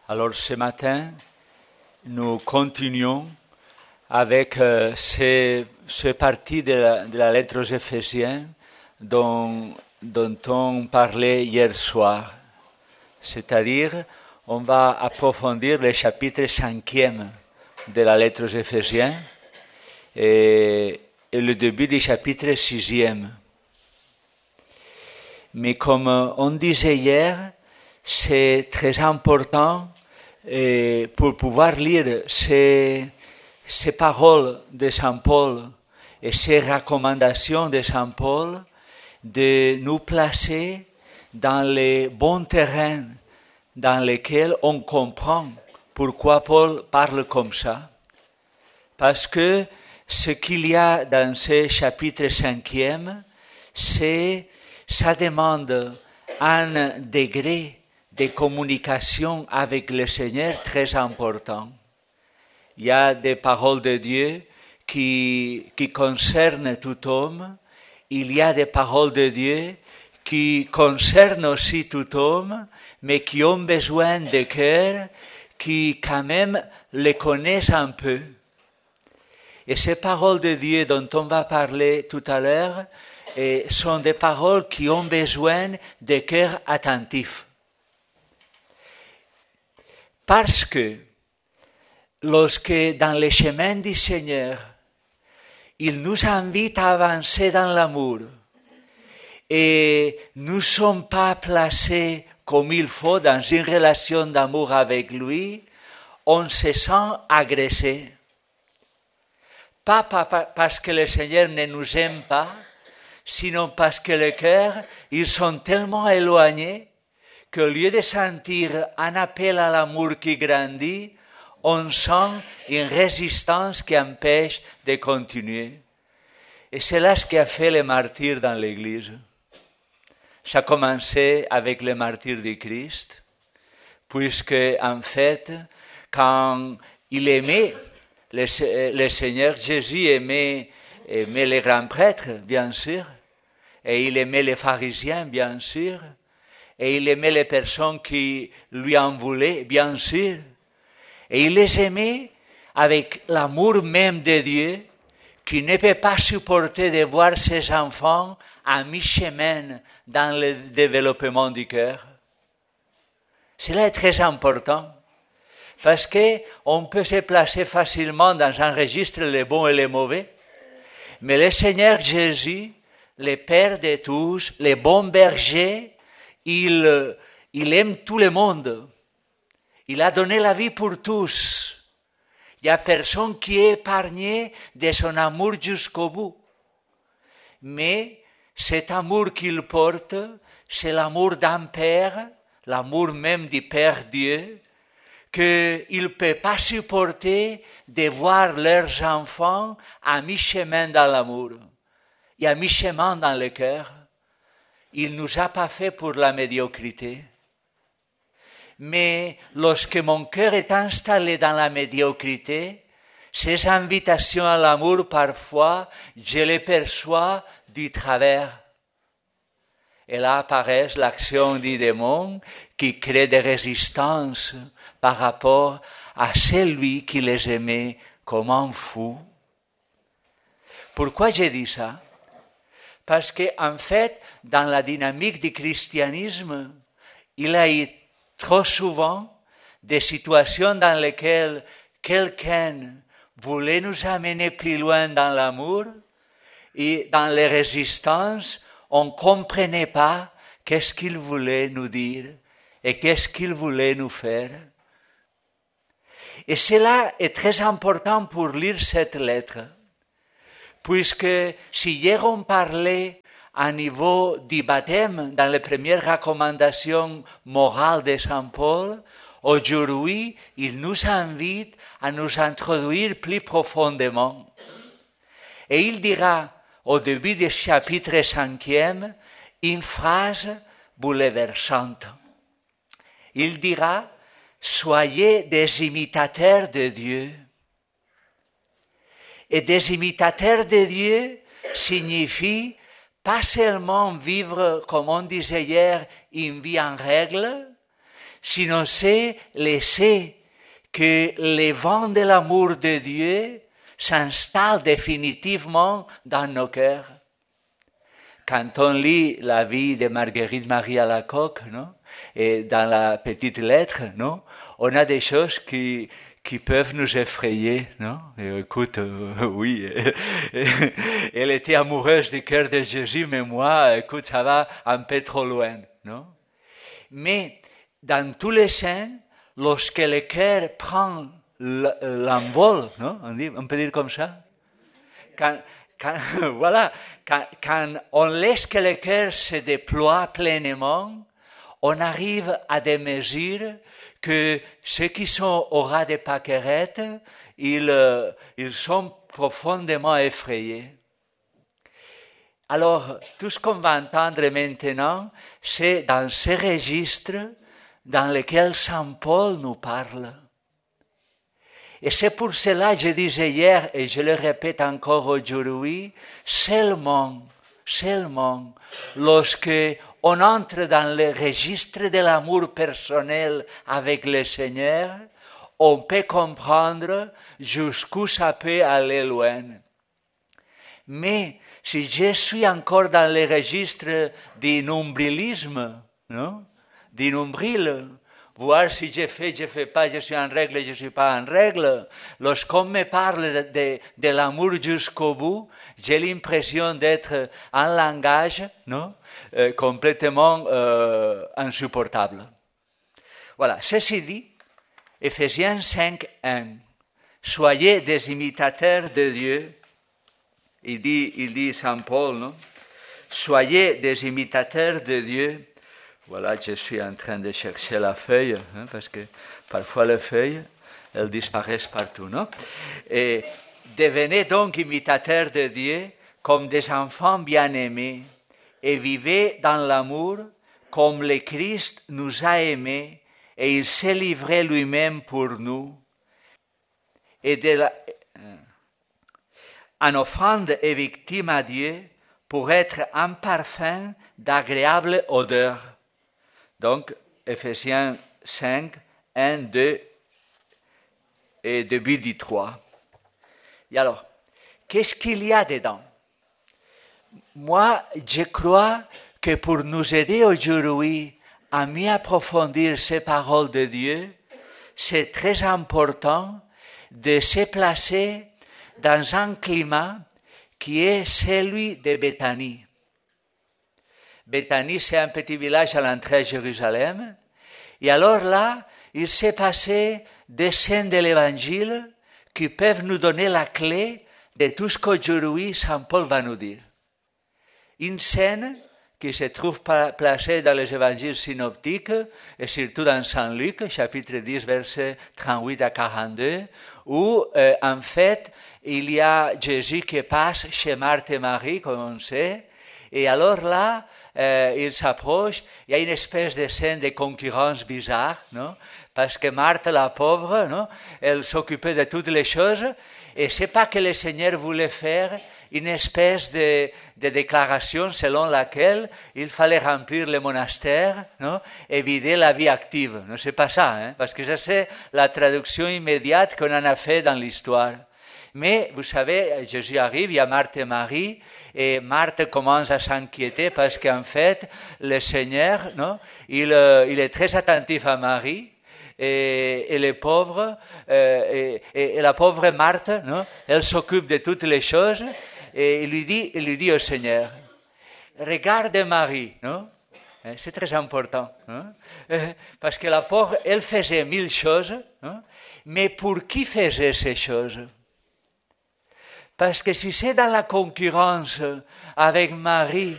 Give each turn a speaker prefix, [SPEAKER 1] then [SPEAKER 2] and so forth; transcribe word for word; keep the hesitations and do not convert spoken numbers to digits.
[SPEAKER 1] Alors ce matin, nous continuons avec euh, ce, ce parti de la, de la lettre aux Éphésiens dont, dont on parlait hier soir. C'est-à-dire, on va approfondir le chapitre cinquième de la lettre aux Éphésiens et, et le début du chapitre sixième. Mais comme on disait hier, c'est très important et pour pouvoir lire ces, ces paroles de Saint Paul et ces recommandations de Saint Paul, de nous placer dans les bons terrains dans lesquels on comprend pourquoi Paul parle comme ça. Parce que ce qu'il y a dans ce chapitre cinquième, c'est, ça demande un degré de communication avec le Seigneur très important. Il y a des paroles de Dieu qui, qui concernent tout homme. Il y a des paroles de Dieu qui concernent aussi tout homme, mais qui ont besoin de cœur qui quand même les connaissent un peu. Et ces paroles de Dieu dont on va parler tout à l'heure et sont des paroles qui ont besoin de cœur attentif. Parce que lorsque dans les chemins du Seigneur, il nous invite à avancer dans l'amour et nous ne sommes pas placés comme il faut dans une relation d'amour avec lui, on se sent agressé. Pas parce que le Seigneur ne nous aime pas, sinon parce que les cœurs, ils sont tellement éloignés qu'au lieu de sentir un appel à l'amour qui grandit, on sent une résistance qui empêche de continuer. Et c'est là ce qui a fait les martyrs dans l'Église. Ça a commencé avec les martyrs du Christ, puisque en fait, quand il aimait, le, le Seigneur Jésus aimait, aimait les grands prêtres, bien sûr, et il aimait les pharisiens, bien sûr, et il aimait les personnes qui lui en voulaient, bien sûr. Et il les aimait avec l'amour même de Dieu, qui ne peut pas supporter de voir ses enfants à mi-chemin dans le développement du cœur. Cela est très important, parce qu'on peut se placer facilement dans un registre les bons et les mauvais, mais le Seigneur Jésus, le Père de tous, le bon berger, Il, il aime tout le monde. Il a donné la vie pour tous. Il n'y a personne qui est épargné de son amour jusqu'au bout. Mais cet amour qu'il porte, c'est l'amour d'un Père, l'amour même du Père Dieu, qu'il ne peut pas supporter de voir leurs enfants à mi-chemin dans l'amour et à mi-chemin dans le cœur. Il ne nous a pas fait pour la médiocrité. Mais lorsque mon cœur est installé dans la médiocrité, ces invitations à l'amour, parfois, je les perçois du travers. Et là apparaît l'action du démon qui crée des résistances par rapport à celui qui les aimait comme un fou. Pourquoi j'ai dit ça? Parce qu'en fait, dans la dynamique du christianisme, il y a eu trop souvent des situations dans lesquelles quelqu'un voulait nous amener plus loin dans l'amour et dans les résistances, on ne comprenait pas qu'est-ce qu'il voulait nous dire et qu'est-ce qu'il voulait nous faire. Et cela est très important pour lire cette lettre. Puisque si hier on parlait à niveau du baptême dans les premières recommandations morales de Saint Paul, aujourd'hui il nous invite à nous introduire plus profondément. Et il dira au début du chapitre cinquième une phrase bouleversante. Il dira « Soyez des imitateurs de Dieu ». Et des imitateurs de Dieu signifie pas seulement vivre, comme on disait hier, une vie en règle, si on sait laisser que les vents de l'amour de Dieu s'installent définitivement dans nos cœurs. Quand on lit la vie de Marguerite Marie Alacoque, non? Et dans la petite lettre, non? On a des choses qui, qui peuvent nous effrayer, non? Et écoute, euh, oui, elle était amoureuse du cœur de Jésus, mais moi, écoute, ça va un peu trop loin, non? Mais dans tous les saints, lorsque le cœur prend l'envol, non? On, dit, on peut dire comme ça? Quand, quand, voilà, quand, quand on laisse que le cœur se déploie pleinement, on arrive à des mesures que ceux qui sont au ras des pâquerettes, ils, euh, ils sont profondément effrayés. Alors, tout ce qu'on va entendre maintenant, c'est dans ces registres dans lesquels Saint Paul nous parle. Et c'est pour cela que je disais hier, et je le répète encore aujourd'hui, seulement, seulement, lorsque on entre dans le registre de l'amour personnel avec le Seigneur, on peut comprendre jusqu'où ça peut aller loin. Mais si je suis encore dans le registre du nombrilisme, non? Du nombril, voir si je fais, je ne fais pas, je suis en règle, je ne suis pas en règle. Lorsqu'on me parle de, de, de l'amour jusqu'au bout, j'ai l'impression d'être un langage non, euh, complètement euh, insupportable. Voilà, ceci dit, Éphésiens cinq, un. Soyez des imitateurs de Dieu. Il dit, il dit Saint Paul, non? Soyez des imitateurs de Dieu. Voilà, je suis en train de chercher la feuille, hein, parce que parfois les feuilles, elles disparaissent partout, non? Et devenez donc imitateurs de Dieu comme des enfants bien-aimés et vivez dans l'amour comme le Christ nous a aimés et il s'est livré lui-même pour nous. Et de la, en offrande et victime à Dieu pour être un parfum d'agréable odeur. Donc, Éphésiens cinq, un, deux et début du trois. Et alors, qu'est-ce qu'il y a dedans? Moi, je crois que pour nous aider aujourd'hui à mieux approfondir ces paroles de Dieu, c'est très important de se placer dans un climat qui est celui de Béthanie. Béthanie, c'est un petit village à l'entrée de Jérusalem. Et alors là, il s'est passé des scènes de l'Évangile qui peuvent nous donner la clé de tout ce qu'aujourd'hui Saint Paul va nous dire. Une scène qui se trouve placée dans les évangiles synoptiques et surtout dans Saint Luc, chapitre dix, versets trente-huit à quarante-deux, où euh, en fait, il y a Jésus qui passe chez Marthe et Marie, comme on sait, et alors là, euh, il s'approche, il y a une espèce de scène de concurrence bizarre, non? Parce que Marthe, la pauvre, non? Elle s'occupait de toutes les choses, et c'est pas que le Seigneur voulait faire une espèce de, de déclaration selon laquelle il fallait remplir le monastère, non? Et vider la vie active. Non, c'est pas ça, hein? Parce que ça c'est la traduction immédiate qu'on en a fait dans l'histoire. Mais vous savez, Jésus arrive, il y a Marthe et Marie, et Marthe commence à s'inquiéter parce qu'en fait, le Seigneur, non, il, euh, il est très attentif à Marie, et, et les pauvres, euh, et, et, et la pauvre Marthe, non, elle s'occupe de toutes les choses, et il lui dit, il lui dit au Seigneur, regarde Marie, non? C'est très important, hein? Parce que la pauvre, elle faisait mille choses, hein? Mais pour qui faisait ces choses? Parce que si c'est dans la concurrence avec Marie,